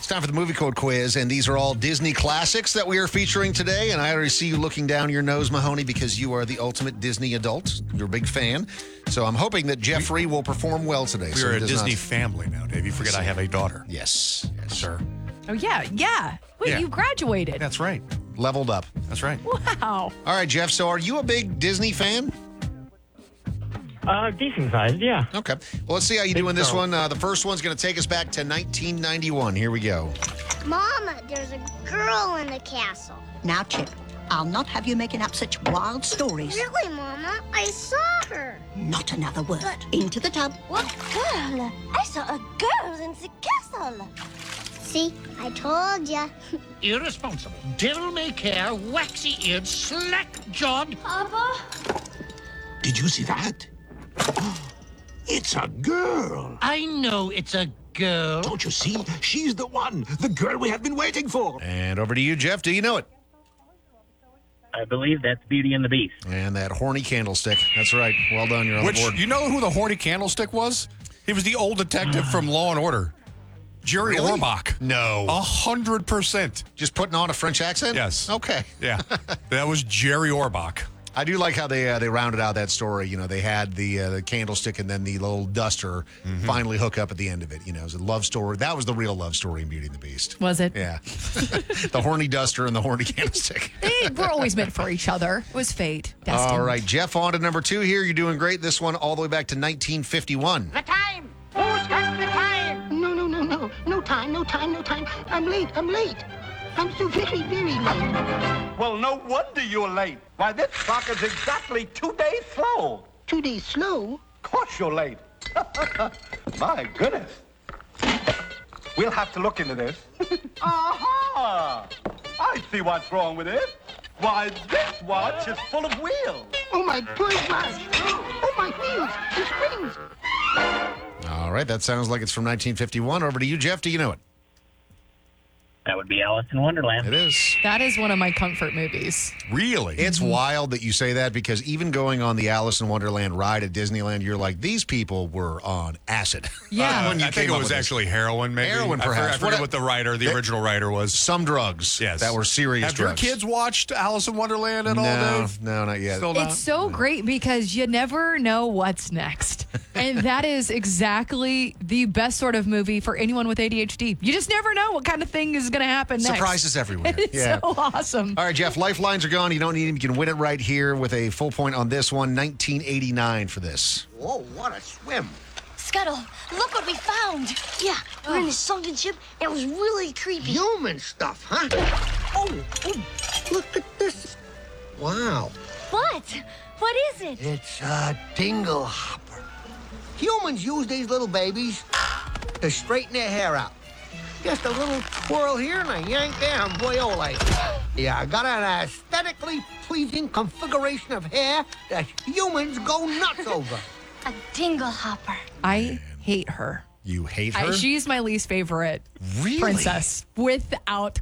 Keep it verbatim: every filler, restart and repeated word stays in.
time for the movie code quiz, and these are all Disney classics that we are featuring today. And I already see you looking down your nose, Mahoney, because you are the ultimate Disney adult. You're a big fan. So I'm hoping that Jeffrey will perform well today. We so are he a does Disney not... family now, Dave. You forget I have a daughter. Yes. Yes, sir. Oh, yeah, yeah. Wait, Yeah. you graduated. That's right. Leveled up. That's right. Wow. All right, Jeff. So are you a big Disney fan? Uh, decent sized, yeah. Okay. Well, let's see how you do in this so. one. Uh, the first one's going to take us back to nineteen ninety-one. Here we go. Mama, there's a girl in the castle. Now, Chip, I'll not have you making up such wild stories. Really, Mama? I saw her. Not another word. Into the tub. What girl? I saw a girl in the castle. See, I told ya. Irresponsible, devil-may-care, waxy-eared, slack-jawed. Papa? Did you see that? It's a girl. I know it's a girl. Don't you see? She's the one. The girl we have been waiting for. And over to you, Jeff. Do you know it? I believe that's Beauty and the Beast. And that horny candlestick. That's right. Well done. You're on Which, the board. you know who the horny candlestick was? He was the old detective from Law and Order. Jerry Really? Orbach. No. A hundred percent. Just putting on a French accent? Yes. Okay. Yeah. That was Jerry Orbach. I do like how they uh, they rounded out that story. You know, they had the uh, the candlestick and then the little duster Mm-hmm. finally hook up at the end of it. You know, it was a love story. That was the real love story in Beauty and the Beast. Was it? Yeah. The horny duster and the horny candlestick. They were always meant for each other. It was fate. Destined. All right, Jeff, on to number two here. You're doing great. This one all the way back to nineteen fifty-one. The time! Who's got the time? No, no, no, no. No time, no time, no time. I'm late, I'm late. I'm so very, very late. Well, no wonder you're late. Why, this clock is exactly two days slow. Two days slow? Of course you're late. My goodness. We'll have to look into this. Aha! I see what's wrong with it. Why, this watch is full of wheels. Oh, my bird watch. Oh, my wheels. The springs. All right, that sounds like it's from nineteen fifty-one. Over to you, Jeff. Do you know it? That would be Alice in Wonderland. It is. That is one of my comfort movies. Really? It's wild that you say that because even going on the Alice in Wonderland ride at Disneyland, you're like, these people were on acid. Yeah. When you I think came it up was with this. actually heroin, maybe. Heroin, I forget- perhaps. I forget What- what the writer, the They- original writer was. Some drugs Yes. that were serious Have your drugs. kids watched Alice in Wonderland at all, no, Dave? no, not yet. Still not? It's so great because you never know what's next. And that is exactly the best sort of movie for anyone with A D H D. You just never know what kind of thing is going to happen next. Surprises everywhere. It's Yeah. so awesome. All right, Jeff, lifelines are gone. You don't need them. You can win it right here with a full point on this one. nineteen eighty-nine for this. Oh, what a swim. Scuttle, look what we found. Yeah, we're in a sunken ship. It was really creepy. Human stuff, huh? Oh, oh, look at this. Wow. What? What is it? It's a dingle hopper. Humans use these little babies to straighten their hair out. Just a little twirl here and a yank there and boy, oh, like, yeah, I got an aesthetically pleasing configuration of hair that humans go nuts over. A dingle hopper. I hate her. You hate her? I, she's my least favorite Really? princess, without